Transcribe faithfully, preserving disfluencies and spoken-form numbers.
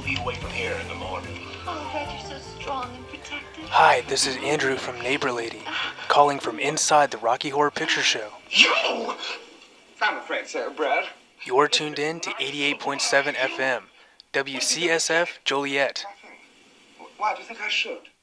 feet away from here in the morning. Oh, Red, you're so strong and protective. Hi, this is Andrew from Neighbor Lady, calling from inside the Rocky Horror Picture Show. Yo! I'm afraid so, Brad. You're tuned in to eighty-eight point seven F M, W C S F Joliet. Why do you think I should?